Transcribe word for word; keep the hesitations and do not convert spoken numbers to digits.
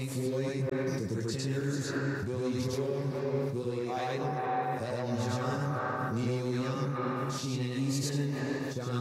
Floyd, The Pretenders, Billy Joel, Billy Idol, Elton John, Neil Young, Sheena Easton, John